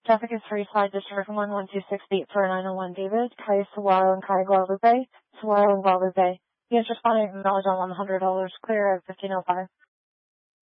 Traffic is free side district 11268 for 901 David, Kai Saguaro and Kai Guadalupe, Saguaro and Guadalupe. He is responding to knowledge on $100 clear at 1505.